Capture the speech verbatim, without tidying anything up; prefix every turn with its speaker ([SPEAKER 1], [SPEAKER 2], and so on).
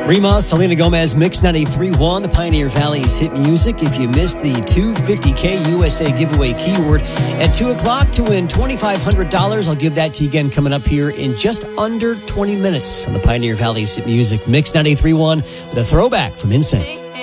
[SPEAKER 1] Rima, Selena Gomez, Mix ninety-three point one, the Pioneer Valley's hit music. If you missed the two hundred fifty K U S A giveaway keyword at two o'clock to win twenty-five hundred dollars, I'll give that to you again coming up here in just under twenty minutes on the Pioneer Valley's hit music. Mix ninety-three point one with a throwback from Insane.